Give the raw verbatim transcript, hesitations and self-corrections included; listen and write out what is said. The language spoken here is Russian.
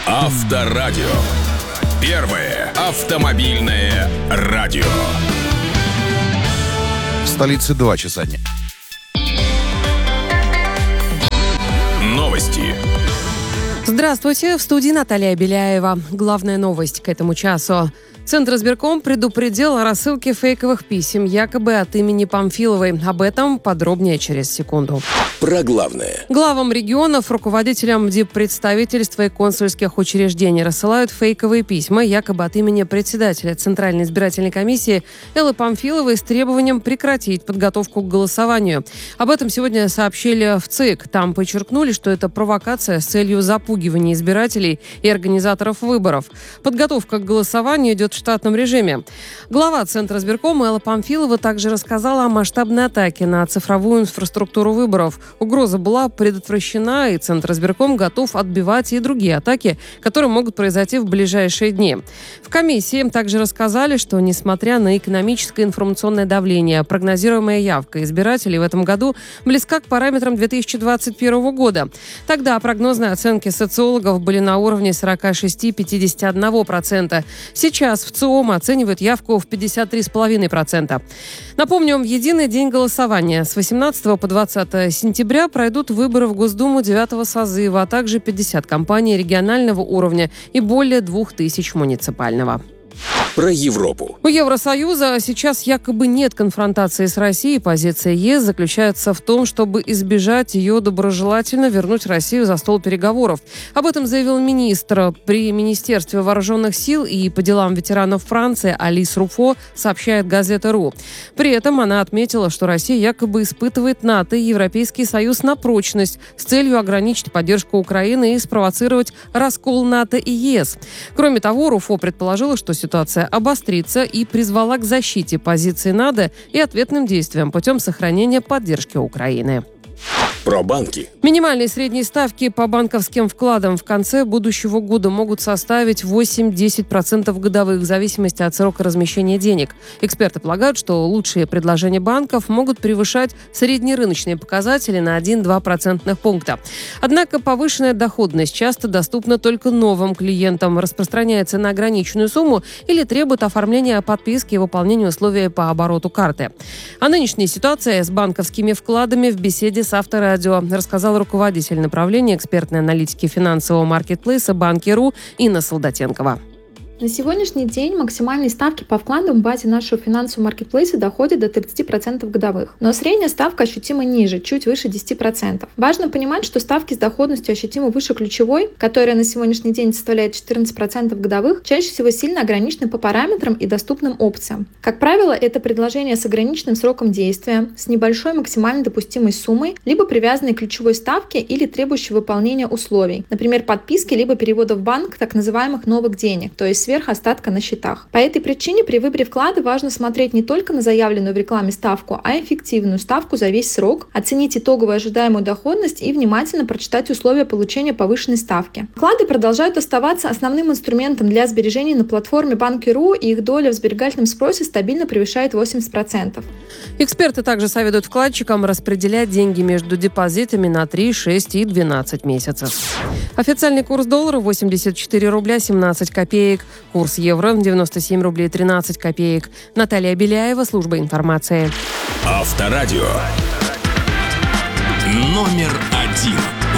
Авторадио. Первое автомобильное радио. В столице два часа дня. Новости. Здравствуйте, в студии Наталья Беляева. Главная новость к этому часу. Центризбирком предупредил о рассылке фейковых писем, якобы от имени Памфиловой. Об этом подробнее через секунду. Про главное. Главам регионов, руководителям диппредставительства и консульских учреждений рассылают фейковые письма, якобы от имени председателя Центральной избирательной комиссии Эллы Памфиловой с требованием прекратить подготовку к голосованию. Об этом сегодня сообщили в ЦИК. Там подчеркнули, что это провокация с целью запугивания избирателей и организаторов выборов. Подготовка к голосованию идет в штатном режиме. Глава Центризбиркома Элла Памфилова также рассказала о масштабной атаке на цифровую инфраструктуру выборов. Угроза была предотвращена, и Центризбирком готов отбивать и другие атаки, которые могут произойти в ближайшие дни. В комиссии также рассказали, что, несмотря на экономическое и информационное давление, прогнозируемая явка избирателей в этом году близка к параметрам две тысячи двадцать первого года. Тогда прогнозные оценки социологов были на уровне сорок шесть - пятьдесят один процент. Сейчас в ЦИОМ оценивают явку в пятьдесят три целых пять десятых процента. Напомню, в единый день голосования с восемнадцатого по двадцатое сентября пройдут выборы в Госдуму девятого созыва, а также пятьдесят компаний регионального уровня и более двух тысяч муниципального. Про Европу. У Евросоюза сейчас якобы нет конфронтации с Россией. Позиция ЕС заключается в том, чтобы избежать ее, доброжелательно вернуть Россию за стол переговоров. Об этом заявил министр при Министерстве вооруженных сил и по делам ветеранов Франции Алис Руфо, сообщает газета РУ. При этом она отметила, что Россия якобы испытывает НАТО и Европейский Союз на прочность с целью ограничить поддержку Украины и спровоцировать раскол НАТО и ЕС. Кроме того, Руфо предположила, что ситуация обострится и призвала к защите позиции НАТО и ответным действиям путем сохранения поддержки Украины. Про банки. Минимальные и средние ставки по банковским вкладам в конце будущего года могут составить восемь-десять процентов годовых в зависимости от срока размещения денег. Эксперты полагают, что лучшие предложения банков могут превышать среднерыночные показатели на один-два процентных пункта. Однако повышенная доходность часто доступна только новым клиентам, распространяется на ограниченную сумму или требует оформления подписки и выполнения условий по обороту карты. О нынешней ситуации с банковскими вкладами в беседе с Авторадио рассказал руководитель направления экспертной аналитики финансового маркетплейса Банки.ру Инна Солдатенкова. На сегодняшний день максимальные ставки по вкладам в базе нашего финансового маркетплейса доходят до тридцати процентов годовых. Но средняя ставка ощутимо ниже, чуть выше десяти процентов. Важно понимать, что ставки с доходностью ощутимо выше ключевой, которая на сегодняшний день составляет четырнадцать процентов годовых, чаще всего сильно ограничены по параметрам и доступным опциям. Как правило, это предложения с ограниченным сроком действия, с небольшой максимально допустимой суммой, либо привязанные к ключевой ставке или требующие выполнения условий, например, подписки либо перевода в банк так называемых новых денег, то есть сверх остатка на счетах. По этой причине при выборе вклада важно смотреть не только на заявленную в рекламе ставку, а и эффективную ставку за весь срок, оценить итоговую ожидаемую доходность и внимательно прочитать условия получения повышенной ставки. Вклады продолжают оставаться основным инструментом для сбережений на платформе Банки.ру, и их доля в сберегательном спросе стабильно превышает восемьдесят процентов. Эксперты также советуют вкладчикам распределять деньги между депозитами на три, шесть и двенадцать месяцев. Официальный курс доллара восемьдесят четыре рубля семнадцать копеек. Курс евро девяносто семь рублей тринадцать копеек. Наталья Беляева, служба информации. Авторадио. Номер один.